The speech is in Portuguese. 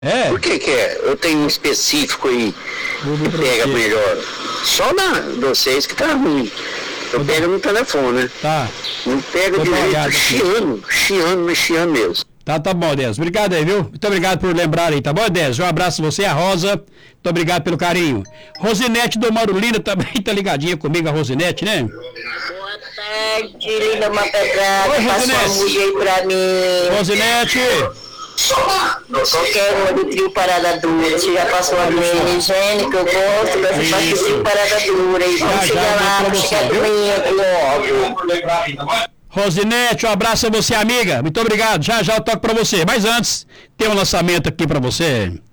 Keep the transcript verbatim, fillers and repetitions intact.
É? Por que que é? Eu tenho um específico aí que pega melhor. Só na vocês que tá ruim. Eu pego no telefone, né? Tá. Não pega Tô direito, olhado aqui. chiando, chiando, mas chiando mesmo. Tá, tá bom, Désio. Obrigado aí, viu? Muito obrigado por lembrar aí, tá bom, Désio? Um abraço a você, a Rosa. Muito obrigado pelo carinho. Rosinete do Marulina também tá ligadinha comigo, a Rosinete, né? Boa tarde, linda uma pedrada. Oi, Passa uma Rosinete. música aí pra mim. Rosinete! Qualquer uma do trio Parada Dura. Você já passou a minha higiênica, eu gosto dessa parte do trio Parada Dura. E Já, vamos já, chegar lá, pra vamos você, chegar viu? domingo logo. Rosinete, um abraço a você, amiga. Muito obrigado. Já já eu toco pra você. Mas antes, tem um lançamento aqui pra você.